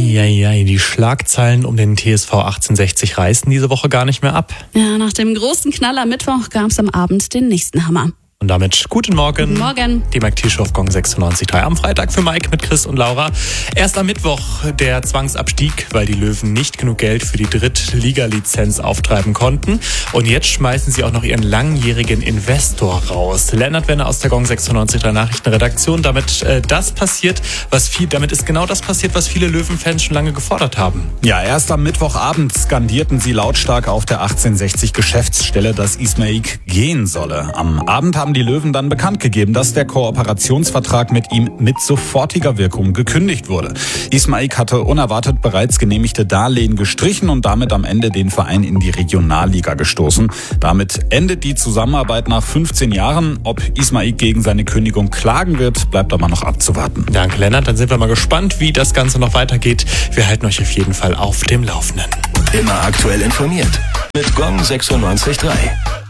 Eieiei, die Schlagzeilen um den TSV 1860 reißen diese Woche gar nicht mehr ab. Ja, nach dem großen Knall am Mittwoch gab es am Abend den nächsten Hammer. Und damit guten Morgen. Guten Morgen. Die Mike-T-Show auf Gong 96.3 am Freitag für Mike mit Chris und Laura. Erst am Mittwoch der Zwangsabstieg, weil die Löwen nicht genug Geld für die Drittliga-Lizenz auftreiben konnten. Und jetzt schmeißen sie auch noch ihren langjährigen Investor raus. Lennart Wenner aus der Gong 96.3 Nachrichtenredaktion. Damit ist genau das passiert, was viele Löwen-Fans schon lange gefordert haben. Ja, erst am Mittwochabend skandierten sie lautstark auf der 1860 Geschäftsstelle, dass Ismaik gehen solle. Am Abend haben die Löwen dann bekannt gegeben, dass der Kooperationsvertrag mit ihm mit sofortiger Wirkung gekündigt wurde. Ismaik hatte unerwartet bereits genehmigte Darlehen gestrichen und damit am Ende den Verein in die Regionalliga gestoßen. Damit endet die Zusammenarbeit nach 15 Jahren. Ob Ismaik gegen seine Kündigung klagen wird, bleibt aber noch abzuwarten. Danke, Lennart. Dann sind wir mal gespannt, wie das Ganze noch weitergeht. Wir halten euch auf jeden Fall auf dem Laufenden. Immer aktuell informiert mit Gong 96.3.